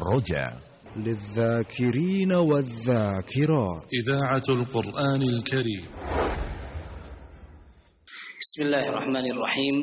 الرجاء للذاكرين والذاكرات إذاعة القرآن الكريم. بسم الله الرحمن الرحيم.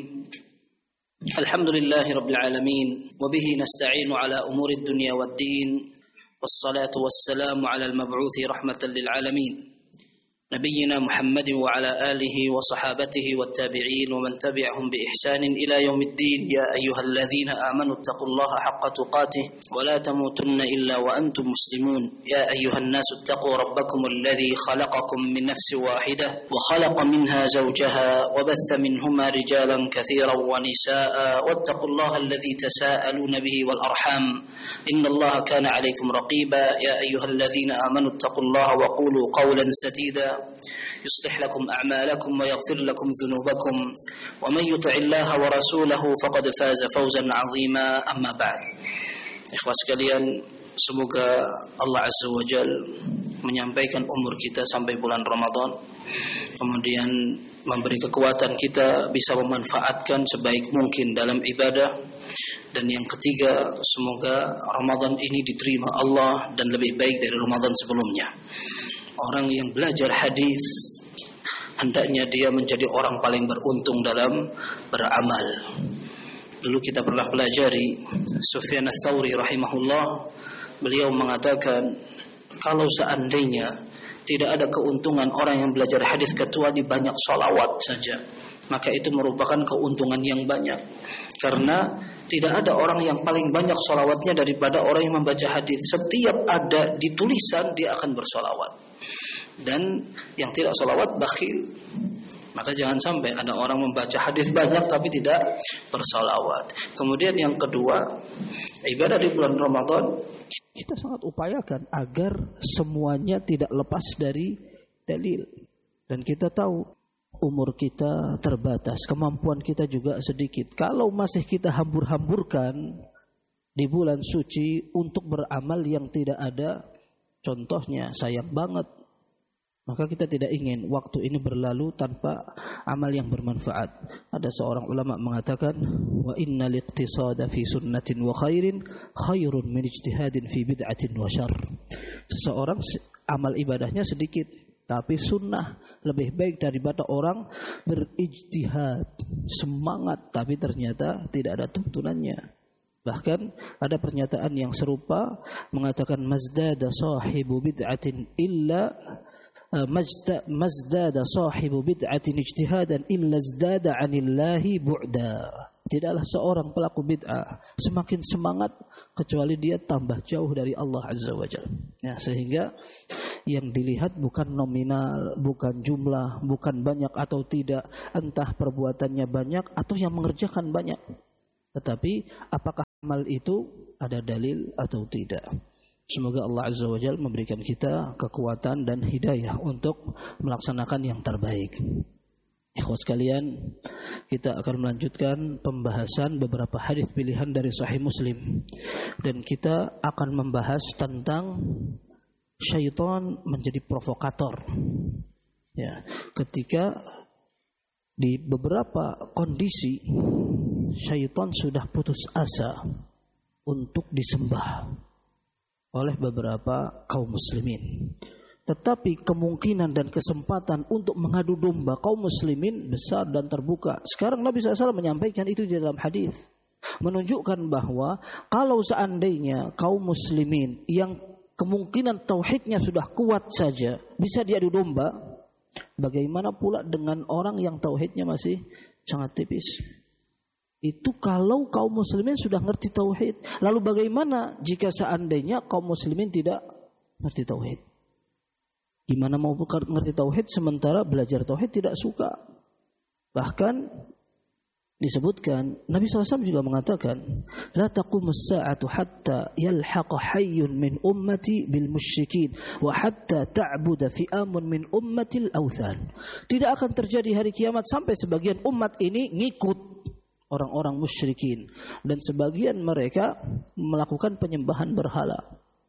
الحمد لله رب العالمين وبه نستعين على أمور الدنيا والدين والصلاة والسلام على المبعوث رحمة للعالمين نبينا محمد وعلى آله وصحابته والتابعين ومن تبعهم بإحسان إلى يوم الدين. يا أيها الذين آمنوا اتقوا الله حق تقاته ولا تموتن إلا وأنتم مسلمون. يا أيها الناس اتقوا ربكم الذي خلقكم من نفس واحدة وخلق منها زوجها وبث منهما رجالا كثيرا ونساء واتقوا الله الذي تساءلون به والأرحام إن الله كان عليكم رقيبا. يا أيها الذين آمنوا اتقوا الله وقولوا قولا سديدا يصلح لكم أعمالكم ويغفر لكم ذنوبكم ومن يطع الله ورسوله فقد فاز فوزا عظيما. أما بعد. Ikhwas sekalian, semoga Allah Azza wa Jalla menyampaikan umur kita sampai bulan Ramadan, kemudian memberi kekuatan kita bisa memanfaatkan sebaik mungkin dalam ibadah, dan yang ketiga, semoga Ramadan ini diterima Allah dan lebih baik dari Ramadan sebelumnya. Orang yang belajar hadis hendaknya dia menjadi orang paling beruntung dalam beramal. Dulu kita pernah pelajari Sufyan Ats-Tsauri rahimahullah. Beliau mengatakan, kalau seandainya tidak ada keuntungan orang yang belajar hadis kecuali banyak sholawat saja, maka itu merupakan keuntungan yang banyak. Karena tidak ada orang yang paling banyak sholawatnya daripada orang yang membaca hadis. Setiap ada di tulisan dia akan bersolawat. Dan yang tidak sholawat bakhil. Maka jangan sampai ada orang membaca hadis banyak tapi tidak bersolawat. Kemudian yang kedua, ibadah di bulan Ramadan kita sangat upayakan agar semuanya tidak lepas dari dalil. Dan kita tahu umur kita terbatas, kemampuan kita juga sedikit. Kalau masih kita hambur-hamburkan di bulan suci untuk beramal yang tidak ada contohnya, sayang banget. Maka kita tidak ingin waktu ini berlalu tanpa amal yang bermanfaat. Ada seorang ulama mengatakan, wa innal iqtisada fi sunnatin wa khairin khairun min ijtihadin fi bid'atin wa syarr. Seseorang amal ibadahnya sedikit, tapi sunnah lebih baik daripada orang berijtihad, semangat tapi ternyata tidak ada tuntunannya. Bahkan ada pernyataan yang serupa mengatakan, mazdada sahibu bid'atin illa mazdada sahibu bid'atin ijtihadan illa zdada 'anillahi bu'da. Tidaklah seorang pelaku bid'ah semakin semangat kecuali dia tambah jauh dari Allah Azza wa Jalla. Ya, sehingga yang dilihat bukan nominal, bukan jumlah, bukan banyak atau tidak, entah perbuatannya banyak atau yang mengerjakan banyak, tetapi apakah amal itu ada dalil atau tidak. Semoga Allah Azza wa Jalla memberikan kita kekuatan dan hidayah untuk melaksanakan yang terbaik. Ikhwas sekalian, kita akan melanjutkan pembahasan beberapa hadis pilihan dari Sahih Muslim, dan kita akan membahas tentang syaitan menjadi provokator. Ya, ketika di beberapa kondisi syaitan sudah putus asa untuk disembah oleh beberapa kaum muslimin, tetapi kemungkinan dan kesempatan untuk mengadu domba kaum muslimin besar dan terbuka. Sekarang Nabi SAW menyampaikan itu di dalam hadis, menunjukkan bahwa kalau seandainya kaum muslimin yang kemungkinan tauhidnya sudah kuat saja bisa diadu domba, bagaimana pula dengan orang yang tauhidnya masih sangat tipis? Itu kalau kaum muslimin sudah ngerti tauhid. Lalu bagaimana jika seandainya kaum muslimin tidak ngerti tauhid? Gimana mau ngerti tauhid sementara belajar tauhid tidak suka? Bahkan disebutkan, Nabi SAW juga mengatakan, la taqumus sa'atu hatta yalhaqa hayyun min ummati bil musyrikin wa hatta ta'buda fi'amun min ummatil awthan. Tidak akan terjadi hari kiamat sampai sebagian umat ini ngikut orang-orang musyrikin, dan sebagian mereka melakukan penyembahan berhala.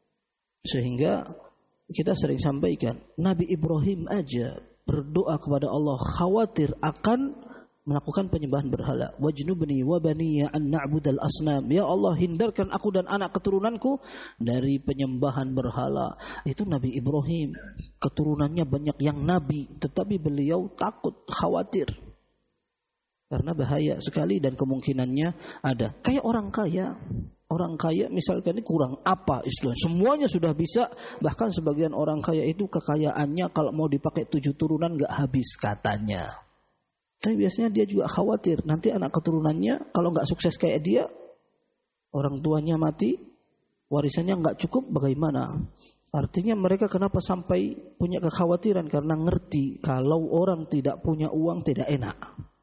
Sehingga kita sering sampaikan, Nabi Ibrahim aja berdoa kepada Allah khawatir akan melakukan penyembahan berhala. Wajnubni wa baniya an na'budal asnam. Ya Allah, hindarkan aku dan anak keturunanku dari penyembahan berhala. Itu Nabi Ibrahim. Keturunannya banyak yang nabi, tetapi beliau takut, khawatir. Karena bahaya sekali dan kemungkinannya ada. Kayak orang kaya. Orang kaya misalkan ini kurang apa Islam. Semuanya sudah bisa. Bahkan sebagian orang kaya itu kekayaannya kalau mau dipakai 7 turunan gak habis katanya. Tapi biasanya dia juga khawatir. Nanti anak keturunannya kalau gak sukses kayak dia. Orang tuanya mati. Warisannya gak cukup bagaimana? Artinya mereka kenapa sampai punya kekhawatiran? Karena ngerti kalau orang tidak punya uang tidak enak.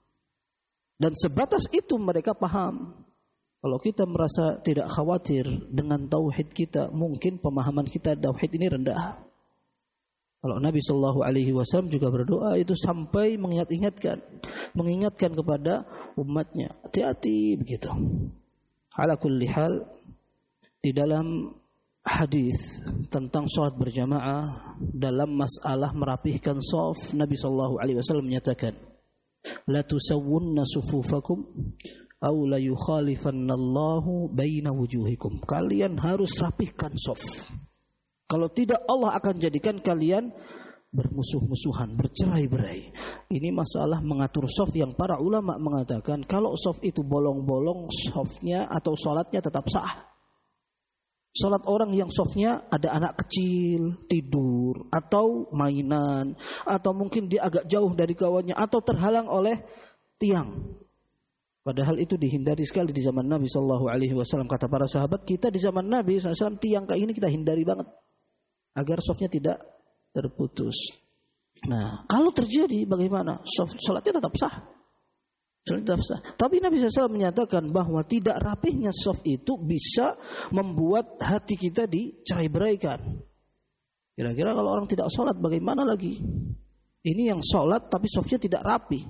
Dan sebatas itu mereka paham. Kalau kita merasa tidak khawatir dengan tauhid kita, mungkin pemahaman kita tauhid ini rendah. Kalau Nabi SAW juga berdoa itu sampai mengingatkan kepada umatnya, hati-hati begitu. Ala kulli hal, di dalam hadis tentang sholat berjamaah dalam masalah merapihkan shaf, Nabi SAW menyatakan, la tusawwunna sufufakum aw la yukhalifannallahu baina wujuhikum. Kalian harus rapihkan shaf. Kalau tidak Allah akan jadikan kalian bermusuh-musuhan, bercerai-berai. Ini masalah mengatur shaf yang para ulama mengatakan kalau shaf itu bolong-bolong, shafnya atau salatnya tetap sah. Salat orang yang shafnya ada anak kecil tidur atau mainan atau mungkin dia agak jauh dari kawannya atau terhalang oleh tiang. Padahal itu dihindari sekali di zaman Nabi SAW. Kata para sahabat, kita di zaman Nabi SAW tiang kayak ini kita hindari banget agar shafnya tidak terputus. Nah, kalau terjadi bagaimana? Salatnya tetap sah. Tapi Nabi SAW menyatakan bahwa tidak rapihnya shaf itu bisa membuat hati kita dicerai-beraikan. Kira-kira kalau orang tidak sholat bagaimana lagi? Ini yang sholat tapi shafnya tidak rapi.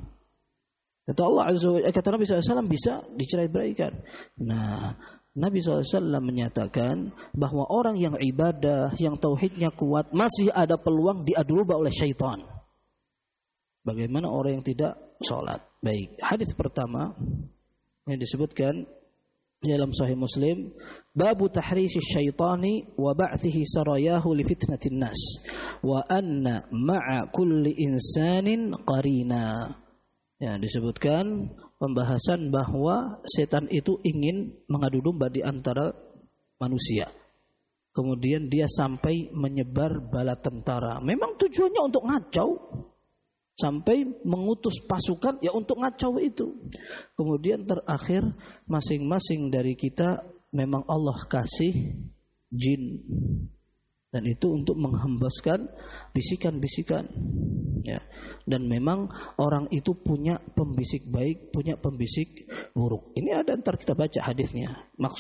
Kata Nabi SAW bisa dicerai-beraikan. Nah, Nabi SAW menyatakan bahwa orang yang ibadah, yang tauhidnya kuat, masih ada peluang diadu domba oleh syaitan. Bagaimana orang yang tidak sholat? Baik, hadis pertama yang disebutkan dalam Sahih Muslim, babu tahrisi syaitani wa ba'thihi sarayahu li fitnatin nas wa anna ma'a kulli insanin qarina. Ya, disebutkan pembahasan bahwa setan itu ingin mengadu domba di antara manusia. Kemudian dia sampai menyebar bala tentara. Memang tujuannya untuk ngacau. Sampai mengutus pasukan ya untuk ngacau itu. Kemudian terakhir masing-masing dari kita memang Allah kasih jin. Dan itu untuk menghembuskan bisikan-bisikan. Ya. Dan memang orang itu punya pembisik baik, punya pembisik buruk. Ini ada ntar kita baca hadisnya.